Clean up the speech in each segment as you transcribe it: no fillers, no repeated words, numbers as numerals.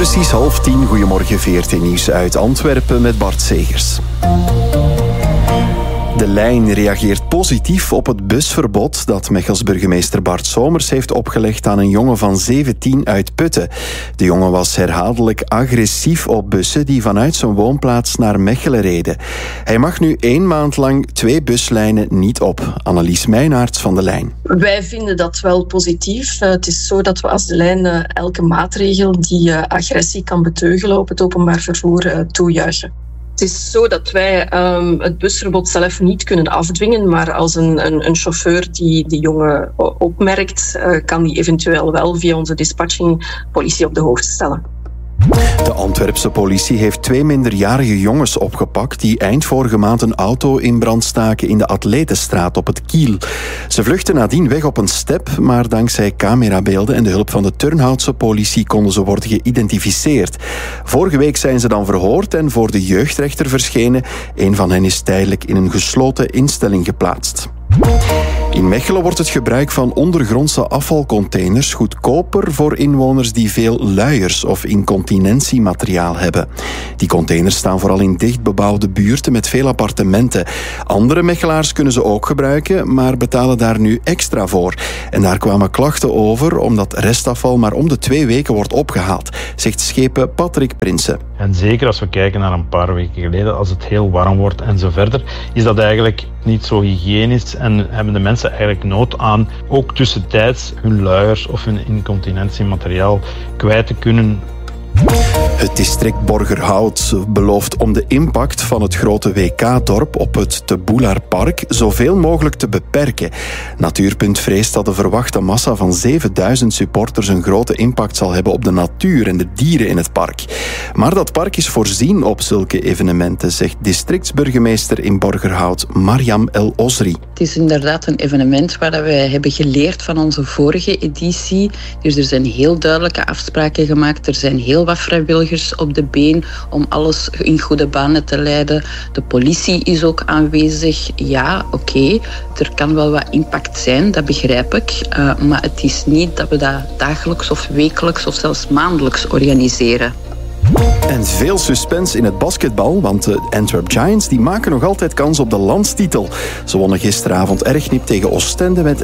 Precies 9:30. Goedemorgen, VRT Nieuws uit Antwerpen met Bart Segers. De Lijn reageert positief op het busverbod dat Mechels burgemeester Bart Somers heeft opgelegd aan een jongen van 17 uit Putten. De jongen was herhaaldelijk agressief op bussen die vanuit zijn woonplaats naar Mechelen reden. Hij mag nu 1 maand lang 2 buslijnen niet op. Annelies Meijnaerts van De Lijn. Wij vinden dat wel positief. Het is zo dat we als De Lijn elke maatregel die agressie kan beteugelen op het openbaar vervoer toejuichen. Het is zo dat wij het busverbod zelf niet kunnen afdwingen, maar als een chauffeur die de jongen opmerkt, kan die eventueel wel via onze dispatching politie op de hoogte stellen. De Antwerpse politie heeft 2 minderjarige jongens opgepakt die eind vorige maand een auto in brand staken in de Atletenstraat op het Kiel. Ze vluchtten nadien weg op een step, maar dankzij camerabeelden en de hulp van de Turnhoutse politie konden ze worden geïdentificeerd. Vorige week zijn ze dan verhoord en voor de jeugdrechter verschenen. Een van hen is tijdelijk in een gesloten instelling geplaatst. In Mechelen wordt het gebruik van ondergrondse afvalcontainers goedkoper voor inwoners die veel luiers of incontinentiemateriaal hebben. Die containers staan vooral in dichtbebouwde buurten met veel appartementen. Andere Mechelaars kunnen ze ook gebruiken, maar betalen daar nu extra voor. En daar kwamen klachten over, omdat restafval maar om de 2 weken wordt opgehaald, zegt schepen Patrick Prinsen. En zeker als we kijken naar een paar weken geleden, als het heel warm wordt en zo verder, is dat eigenlijk niet zo hygiënisch en hebben de mensen eigenlijk nood aan ook tussentijds hun luiers of hun incontinentiemateriaal kwijt te kunnen. Het district Borgerhout belooft om de impact van het grote WK-dorp op het Te Boelarpark zoveel mogelijk te beperken. Natuurpunt vreest dat de verwachte massa van 7000 supporters een grote impact zal hebben op de natuur en de dieren in het park. Maar dat park is voorzien op zulke evenementen, zegt districtsburgemeester in Borgerhout Mariam El Osri. Het is inderdaad een evenement waar wij hebben geleerd van onze vorige editie. Dus er zijn heel duidelijke afspraken gemaakt. Er zijn heel wat vrijwilligers op de been om alles in goede banen te leiden. De politie is ook aanwezig. Ja, oké, er kan wel wat impact zijn, dat begrijp ik. Maar het is niet dat we dat dagelijks of wekelijks of zelfs maandelijks organiseren. En veel suspense in het basketbal, want de Antwerp Giants die maken nog altijd kans op de landstitel. Ze wonnen gisteravond erg nip tegen Oostende met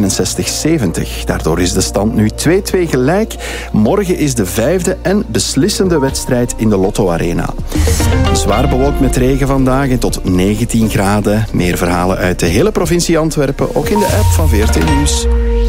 69-70. Daardoor is de stand nu 2-2 gelijk. Morgen is de 5e en beslissende wedstrijd in de Lotto Arena. Zwaar bewolkt met regen vandaag en tot 19 graden. Meer verhalen uit de hele provincie Antwerpen, ook in de app van VRT Nieuws.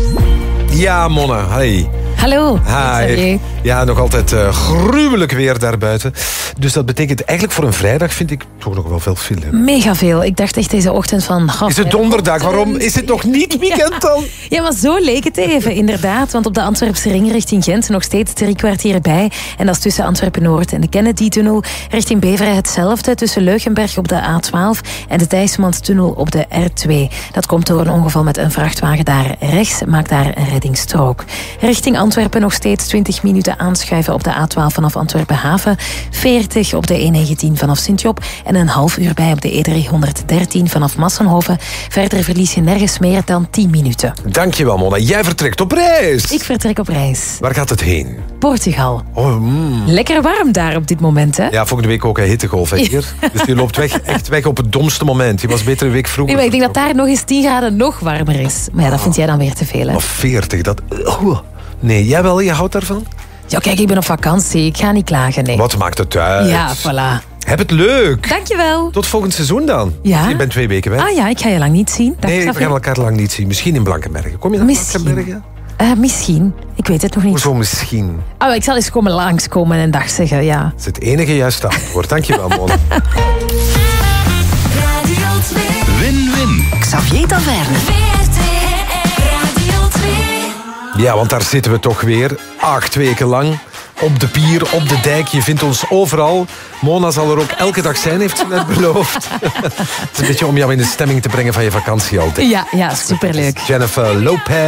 Ja, Mona, hey. Hallo. Hi. Ja, nog altijd gruwelijk weer daarbuiten. Dus dat betekent eigenlijk voor een vrijdag vind ik toch nog wel veel file. Mega veel. Ik dacht echt deze ochtend van... Is het donderdag? Waarom is het nog niet weekend dan? Ja, maar zo leek het even, inderdaad. Want op de Antwerpse ring richting Gent nog steeds 3 kwartier bij. En dat is tussen Antwerpen-Noord en de Kennedy-tunnel. Richting Beveren hetzelfde tussen Leugenberg op de A12 en de Thijsmans-tunnel op de R2. Dat komt door een ongeval met een vrachtwagen daar rechts. Maakt daar een reddingsstrook. Richting Antwerpen nog steeds 20 minuten aanschuiven op de A12 vanaf Antwerpen-Haven. 40 op de E19 vanaf Sint-Job. En een half uur bij op de E313 vanaf Massenhoven. Verder verlies je nergens meer dan 10 minuten. Dankjewel, Mona. Jij vertrekt op reis. Ik vertrek op reis. Waar gaat het heen? Portugal. Oh, Lekker warm daar op dit moment, hè? Ja, volgende week ook een hittegolf hier. Dus je loopt echt weg op het domste moment. Je was beter een week vroeger. Nee, maar ik denk dat daar nog eens 10 graden nog warmer is. Maar ja, dat vind jij dan weer te veel, hè? Of 40, dat... Nee, jij wel? Je houdt daarvan? Ja, kijk, ik ben op vakantie. Ik ga niet klagen, nee. Wat maakt het uit? Ja, voilà. Heb het leuk. Dankjewel. Tot volgend seizoen dan. Ja. Je bent 2 weken weg. Ah ja, ik ga je lang niet zien. Nee, we gaan elkaar lang niet zien. Misschien in Blankenbergen. Kom je naar Blankenbergen? Misschien. Ik weet het nog niet. Hoezo misschien? Ik zal eens langskomen en een dag zeggen, ja. Dat is het enige juiste antwoord. Dankjewel, Mona. Win-win. Xavier Taverne. Ja, want daar zitten we toch weer. 8 weken lang. Op de pier, op de dijk. Je vindt ons overal. Mona zal er ook elke dag zijn, heeft ze net beloofd. Het is een beetje om jou in de stemming te brengen van je vakantie altijd. Ja, superleuk. Jennifer Lopez.